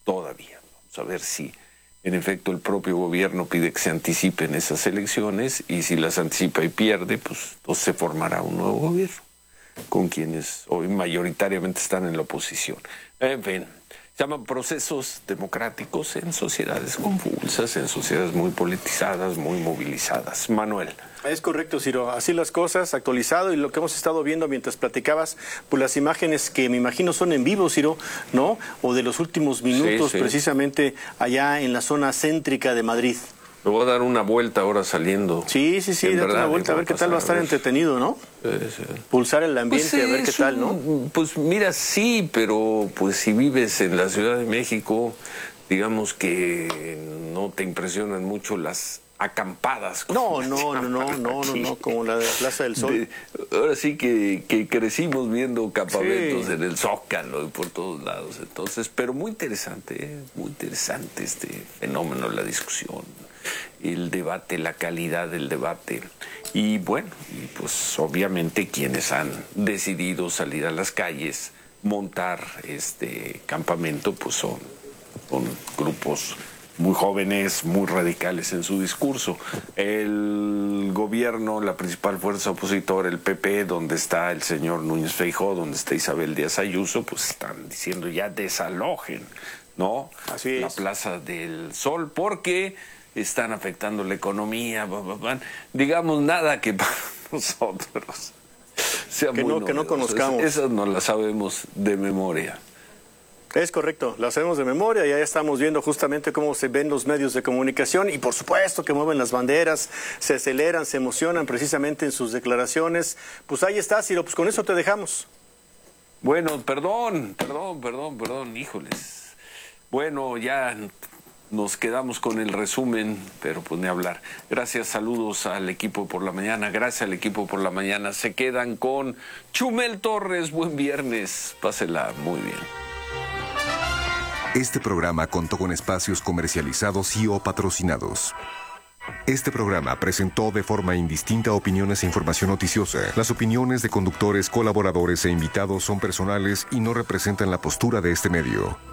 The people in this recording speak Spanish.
todavía. Vamos a ver si en efecto el propio gobierno pide que se anticipen esas elecciones, y si las anticipa y pierde, pues entonces se formará un nuevo gobierno con quienes hoy mayoritariamente están en la oposición. En fin, se llaman procesos democráticos en sociedades convulsas, en sociedades muy politizadas, muy movilizadas. Manuel. Es correcto, Ciro. Así las cosas, actualizado, y lo que hemos estado viendo mientras platicabas, pues las imágenes que me imagino son en vivo, Ciro, ¿no? O de los últimos minutos, sí, sí, precisamente allá en la zona céntrica de Madrid. Me voy a dar una vuelta ahora saliendo. Sí, date una vuelta a ver qué tal va a estar entretenido, ¿no? Sí. Pulsar el ambiente, pues a ver qué tal, ¿no? Pues mira, sí, pero pues si vives en la Ciudad de México, digamos que no te impresionan mucho las acampadas. No, como la de la Plaza del Sol. Ahora sí que crecimos viendo campamentos en el Zócalo y por todos lados. Entonces, pero muy interesante este fenómeno, la discusión, el debate, la calidad del debate. Y bueno, pues obviamente quienes han decidido salir a las calles, montar este campamento, pues son grupos muy jóvenes, muy radicales en su discurso. El gobierno, la principal fuerza opositora, el PP, donde está el señor Núñez Feijóo, donde está Isabel Díaz Ayuso, pues están diciendo ya desalojen, ¿no? Así es. La Plaza del Sol, porque están afectando la economía, digamos, nada que para nosotros sea muy novedoso. Que no conozcamos. Esas no las sabemos de memoria. Es correcto, lo hacemos de memoria, ya estamos viendo justamente cómo se ven los medios de comunicación, y por supuesto que mueven las banderas, se aceleran, se emocionan precisamente en sus declaraciones. Pues ahí está, Ciro, pues con eso te dejamos. Bueno, perdón, híjoles. Bueno, ya nos quedamos con el resumen, pero pues ni hablar. Gracias, saludos al equipo por la mañana, gracias al equipo por la mañana. Se quedan con Chumel Torres, buen viernes, pásela muy bien. Este programa contó con espacios comercializados y o patrocinados. Este programa presentó de forma indistinta opiniones e información noticiosa. Las opiniones de conductores, colaboradores e invitados son personales y no representan la postura de este medio.